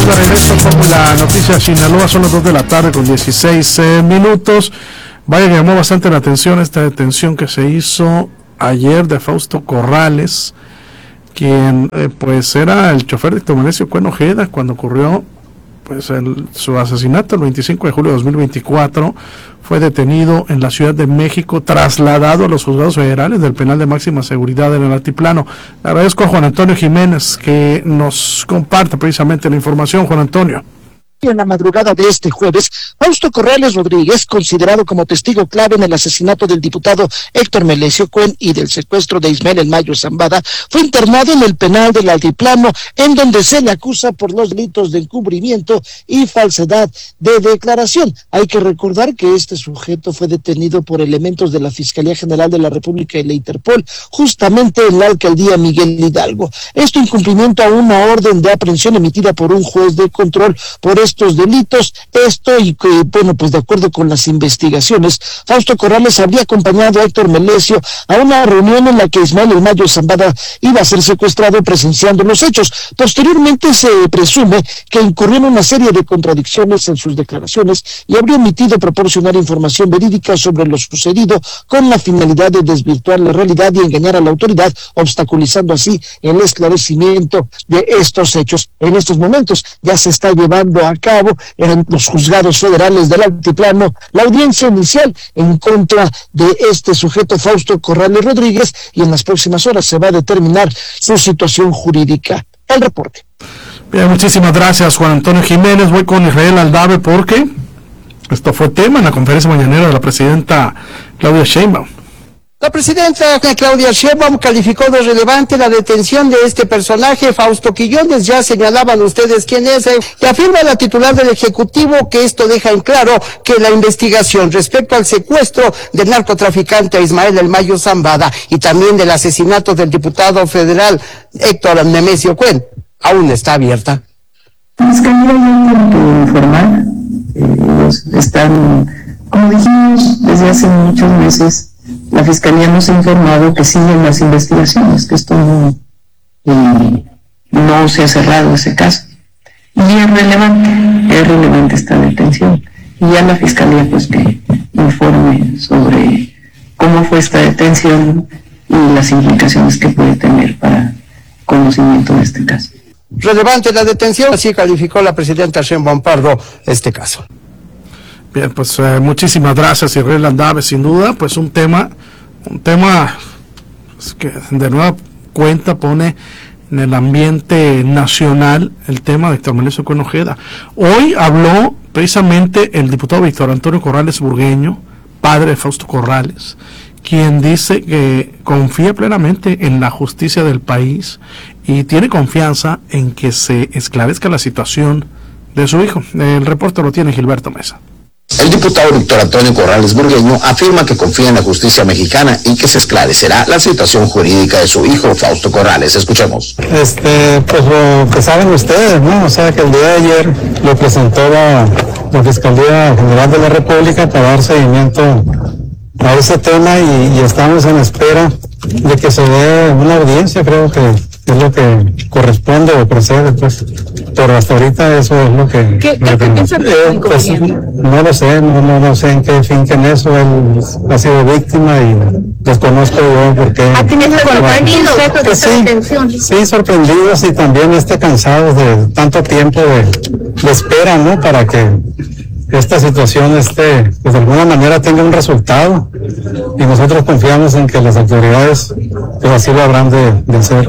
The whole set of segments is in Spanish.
de regreso con la noticia Sinaloa. Son las 2 de la tarde con 16 minutos. Vaya que llamó bastante la atención esta detención que se hizo ayer de Fausto Corrales, quien pues era el chofer de Héctor Melesio Cuen Ojeda cuando ocurrió pues su asesinato el 25 de julio de 2024. Fue detenido en la Ciudad de México, trasladado a los juzgados federales del penal de máxima seguridad en el Altiplano. Le agradezco a Juan Antonio Jiménez que nos comparte precisamente la información. Juan Antonio. En la madrugada de este jueves, Fausto Corrales Rodríguez, considerado como testigo clave en el asesinato del diputado Héctor Melesio Cuen y del secuestro de Ismael El Mayo Zambada, fue internado en el penal del Altiplano, en donde se le acusa por los delitos de encubrimiento y falsedad de declaración. Hay que recordar que este sujeto fue detenido por elementos de la Fiscalía General de la República y la Interpol, justamente en la alcaldía Miguel Hidalgo. Esto en cumplimiento a una orden de aprehensión emitida por un juez de control por estos delitos. Y que, bueno, pues de acuerdo con las investigaciones, Fausto Corrales habría acompañado a Héctor Melesio a una reunión en la que Ismael El Mayo Zambada iba a ser secuestrado presenciando los hechos. Posteriormente se presume que incurrió en una serie de contradicciones en sus declaraciones y habría omitido proporcionar información verídica sobre lo sucedido con la finalidad de desvirtuar la realidad y engañar a la autoridad, obstaculizando así el esclarecimiento de estos hechos. En estos momentos ya se está llevando a cabo en los juzgados federales del Altiplano la audiencia inicial en contra de este sujeto Fausto Corrales Rodríguez, y en las próximas horas se va a determinar su situación jurídica. El reporte. Bien, muchísimas gracias, Juan Antonio Jiménez. Voy con Israel Aldave porque esto fue tema en la conferencia mañanera de la presidenta Claudia Sheinbaum. La presidenta Claudia Sheinbaum calificó de relevante la detención de este personaje, Fausto Quillones. Ya señalaban ustedes quién es, y afirma la titular del Ejecutivo que esto deja en claro que la investigación respecto al secuestro del narcotraficante Ismael El Mayo Zambada y también del asesinato del diputado federal Héctor Melesio Cuen aún está abierta. La Fiscalía ya tiene que informar. Ellos están, como dijimos desde hace muchos meses, la Fiscalía nos ha informado que siguen las investigaciones, que esto no se ha cerrado ese caso. Y es relevante esta detención. Y ya la Fiscalía pues que informe sobre cómo fue esta detención y las implicaciones que puede tener para conocimiento de este caso. Relevante la detención, así calificó la presidenta Sheinbaum Pardo este caso. Bien, pues muchísimas gracias, Israel Aldave. Sin duda, pues un tema pues, que de nueva cuenta pone en el ambiente nacional el tema de Héctor Melesio Cuen Ojeda. Hoy habló precisamente el diputado Víctor Antonio Corrales Burgueño, padre de Fausto Corrales, quien dice que confía plenamente en la justicia del país y tiene confianza en que se esclarezca la situación de su hijo. El reporte lo tiene Gilberto Mesa. El diputado Víctor Antonio Corrales Burgueño afirma que confía en la justicia mexicana y que se esclarecerá la situación jurídica de su hijo Fausto Corrales. Escuchemos. Pues lo que saben ustedes, ¿no? O sea, que el día de ayer lo presentó la Fiscalía General de la República para dar seguimiento a ese tema y estamos en espera de que se dé una audiencia. Creo que es lo que corresponde o procede, pues, pero hasta ahorita eso es lo que... ¿Qué piensa el pues, no lo sé en qué finquen eso. Él ha sido víctima y desconozco yo por qué. ¿Ha tenido sorprendidos de esta detención? Sí, sorprendidos y también cansados de tanto tiempo de espera, ¿no? Para que esta situación pues de alguna manera tenga un resultado, y nosotros confiamos en que las autoridades pues así lo habrán de hacer.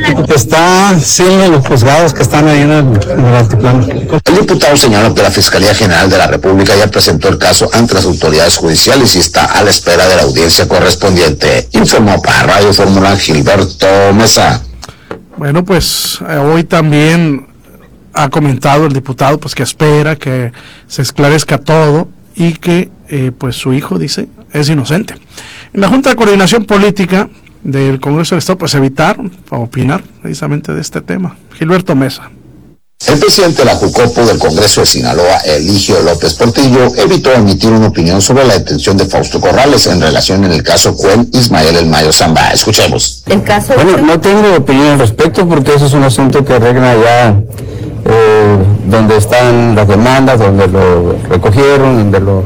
Está en los juzgados que están ahí en el altiplano. El diputado señaló que la Fiscalía General de la República ya presentó el caso ante las autoridades judiciales y está a la espera de la audiencia correspondiente. Informó para Radio Fórmula Gilberto Mesa. Bueno, pues hoy también ha comentado el diputado pues que espera que se esclarezca todo y que pues su hijo, dice, es inocente. En la Junta de Coordinación Política del Congreso del Estado pues evitaron opinar precisamente de este tema. Gilberto Mesa. El presidente de la Jucopo del Congreso de Sinaloa, Eligio López Portillo, evitó emitir una opinión sobre la detención de Fausto Corrales en relación en el caso Cuen Ismael El Mayo Zambada. Escuchemos. El caso. Bueno, no tengo opinión al respecto porque eso es un asunto que arregla ya donde están las demandas, donde lo recogieron, donde lo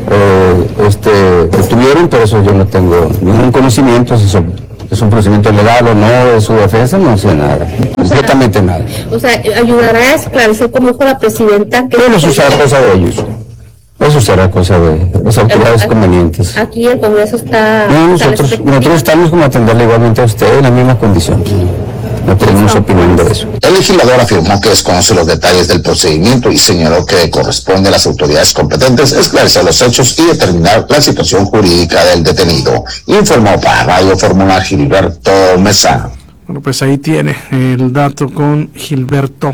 obtuvieron, pero eso yo no tengo ningún conocimiento, si es un procedimiento legal o no de su defensa, no sé nada, completamente nada. O sea, ayudará a esclarecer cómo dijo la presidenta que... Bueno, eso será cosa de ellos. Eso será cosa de las autoridades convenientes. Aquí el Congreso está... No, nosotros estamos como atenderle igualmente a usted en la misma condición. No tenemos opinión de eso. El legislador afirmó que desconoce los detalles del procedimiento y señaló que corresponde a las autoridades competentes esclarecer los hechos y determinar la situación jurídica del detenido. Informó para Radio Fórmula Gilberto Mesa. Bueno, pues ahí tiene el dato con Gilberto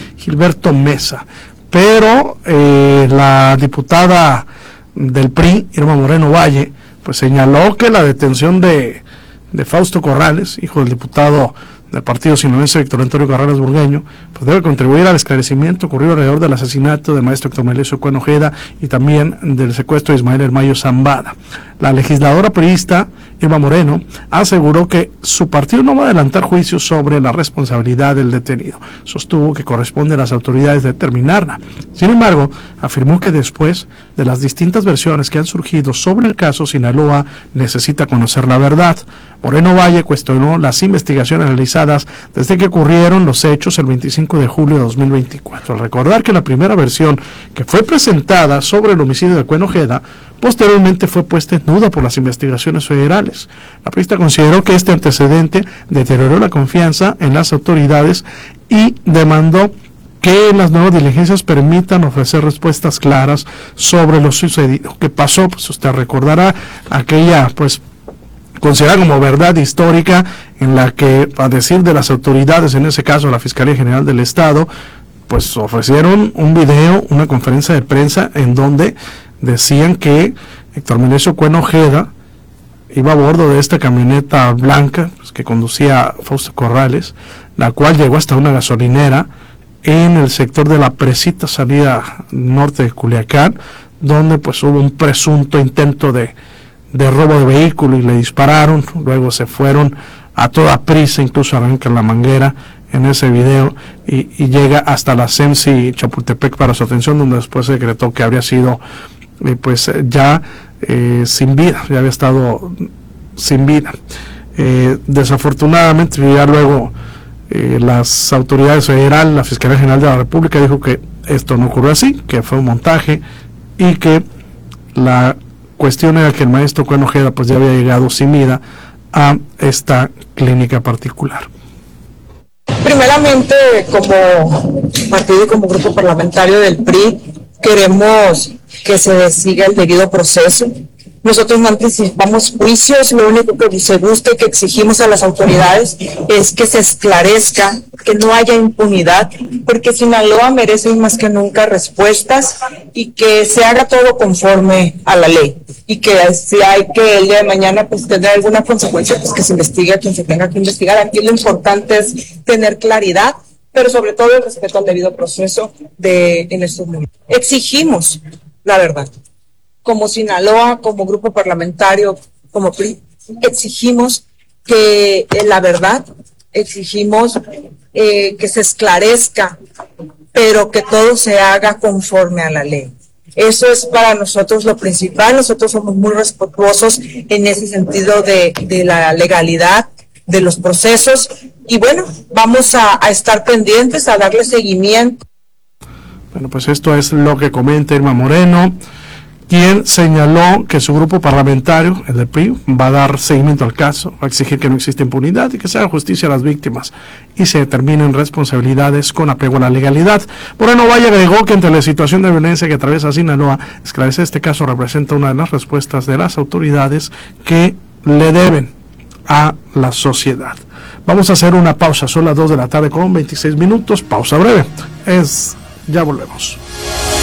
Mesa. Pero la diputada del PRI, Irma Moreno Valle, pues señaló que la detención de Fausto Corrales, hijo del diputado del partido sinaloense Víctor Antonio Corrales Burgueño, pues debe contribuir al esclarecimiento ocurrido alrededor del asesinato del maestro Héctor Melesio Cuen Ojeda y también del secuestro de Ismael El Mayo Zambada. La legisladora priista Irma Moreno aseguró que su partido no va a adelantar juicios sobre la responsabilidad del detenido. Sostuvo que corresponde a las autoridades determinarla. Sin embargo, afirmó que después de las distintas versiones que han surgido sobre el caso, Sinaloa necesita conocer la verdad. Moreno Valle cuestionó las investigaciones realizadas desde que ocurrieron los hechos el 25 de julio de 2024. Al recordar que la primera versión que fue presentada sobre el homicidio de Cuen Ojeda posteriormente fue puesta en duda por las investigaciones federales. La priista consideró que este antecedente deterioró la confianza en las autoridades y demandó que las nuevas diligencias permitan ofrecer respuestas claras sobre lo sucedido. ¿Qué pasó? Pues usted recordará aquella, pues, considerada como verdad histórica en la que, a decir de las autoridades, en ese caso la Fiscalía General del Estado, pues ofrecieron un video, una conferencia de prensa en donde decían que Héctor Melesio Cuen Ojeda iba a bordo de esta camioneta blanca, pues, que conducía Fausto Corrales, la cual llegó hasta una gasolinera en el sector de la Presita, salida norte de Culiacán, donde pues hubo un presunto intento de robo de vehículo y le dispararon. Luego se fueron a toda prisa, incluso arrancan la manguera en ese video y llega hasta la CEMSI Chapultepec para su atención, donde después se decretó que habría sido sin vida, ya había estado sin vida. Desafortunadamente ya luego las autoridades federales, la Fiscalía General de la República dijo que esto no ocurrió así, que fue un montaje y que la cuestión era que el maestro Cuen Ojeda pues ya había llegado sin vida a esta clínica particular. Primeramente, como partido y como grupo parlamentario del PRI, queremos que se siga el debido proceso. Nosotros no anticipamos juicios, lo único que se busca y que exigimos a las autoridades es que se esclarezca, que no haya impunidad, porque Sinaloa merece más que nunca respuestas y que se haga todo conforme a la ley. Y que si hay que el día de mañana pues tener alguna consecuencia, pues que se investigue a quien se tenga que investigar. Aquí lo importante es tener claridad, pero sobre todo el respeto al debido proceso en estos momentos. Exigimos la verdad. Como Sinaloa, como grupo parlamentario, como PRI, exigimos que la verdad, exigimos que se esclarezca, pero que todo se haga conforme a la ley. Eso es para nosotros lo principal. Nosotros somos muy respetuosos en ese sentido de la legalidad, de los procesos, y bueno, vamos a estar pendientes, a darle seguimiento. Bueno, pues esto es lo que comenta Irma Moreno, quien señaló que su grupo parlamentario, el del PRI, va a dar seguimiento al caso, va a exigir que no exista impunidad y que se haga justicia a las víctimas y se determinen responsabilidades con apego a la legalidad. Moreno Valle agregó que ante la situación de violencia que atraviesa Sinaloa, esclarecer este caso representa una de las respuestas de las autoridades que le deben a la sociedad. Vamos a hacer una pausa, son las 2 de la tarde con 26 minutos, pausa breve. Ya volvemos.